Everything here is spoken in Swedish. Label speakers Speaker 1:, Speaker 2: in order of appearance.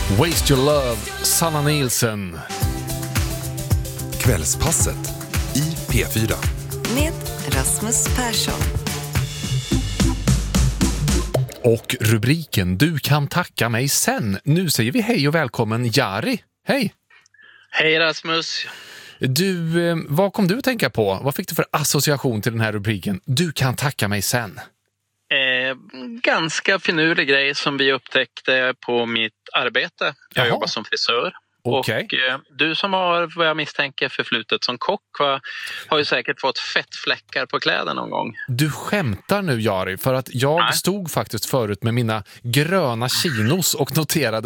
Speaker 1: Waste Your Love, Sanna Nielsen.
Speaker 2: Kvällspasset i P4.
Speaker 3: Med Rasmus Persson.
Speaker 1: Och rubriken Du kan tacka mig sen. Nu säger vi hej och välkommen Jari. Hej!
Speaker 4: Hej Rasmus.
Speaker 1: Du, vad kom du att tänka på? Vad fick du för association till den här rubriken? Du kan tacka mig sen.
Speaker 4: Ganska finurlig grej som vi upptäckte på mitt arbete. Jag jobbar som frisör.
Speaker 1: Okay.
Speaker 4: Och du som har, vad jag misstänker, förflutet som kock har ju säkert fått fettfläckar på kläderna någon gång.
Speaker 1: Du skämtar nu, Jari, för att jag stod faktiskt förut med mina gröna chinos och noterade